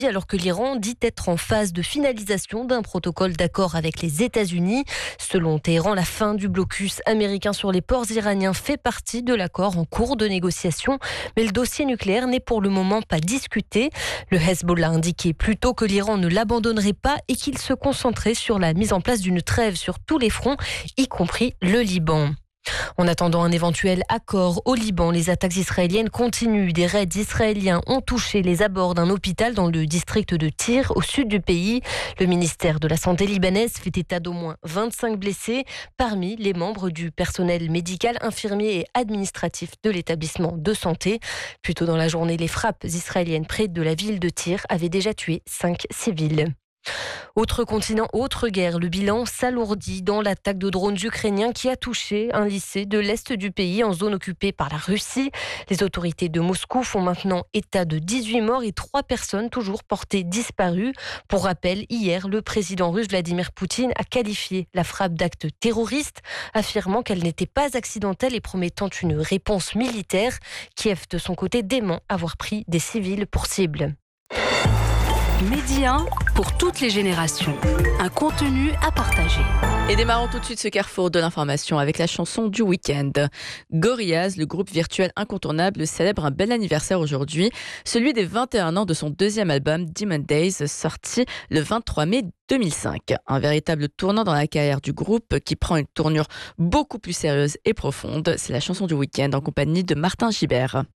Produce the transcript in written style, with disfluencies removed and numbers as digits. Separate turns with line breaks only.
alors que l'Iran dit être en phase de finalisation d'un protocole d'accord avec les États-Unis. Selon Téhéran, la fin du blocus américain sur les ports iraniens fait partie de l'accord en cours de négociation, mais le dossier nucléaire n'est pour le moment pas discuté. Le Hezbollah a indiqué plus tôt que l'Iran ne l'abandonnerait pas et qu'il se concentrait sur la mise en place d'une trêve sur tous les fronts, y compris le Liban. En attendant un éventuel accord au Liban, les attaques israéliennes continuent. Des raids israéliens ont touché les abords d'un hôpital dans le district de Tyr, au sud du pays. Le ministère de la Santé libanaise fait état d'au moins 25 blessés, parmi les membres du personnel médical, infirmier et administratif de l'établissement de santé. Plus tôt dans la journée, les frappes israéliennes près de la ville de Tyr avaient déjà tué 5 civils. Autre continent, autre guerre, le bilan s'alourdit dans l'attaque de drones ukrainiens qui a touché un lycée de l'Est du pays en zone occupée par la Russie. Les autorités de Moscou font maintenant état de 18 morts et 3 personnes toujours portées disparues. Pour rappel, hier, le président russe Vladimir Poutine a qualifié la frappe d'acte terroriste, affirmant qu'elle n'était pas accidentelle et promettant une réponse militaire. Kiev, de son côté, dément avoir pris des civils pour cible.
Média pour toutes les générations. Un contenu à partager.
Et démarrons tout de suite ce carrefour de l'information avec la chanson du week-end. Gorillaz, le groupe virtuel incontournable, célèbre un bel anniversaire aujourd'hui, celui des 21 ans de son deuxième album Demon Days, sorti le 23 mai 2005. Un véritable tournant dans la carrière du groupe qui prend une tournure beaucoup plus sérieuse et profonde. C'est la chanson du week-end en compagnie de Martin Gibert.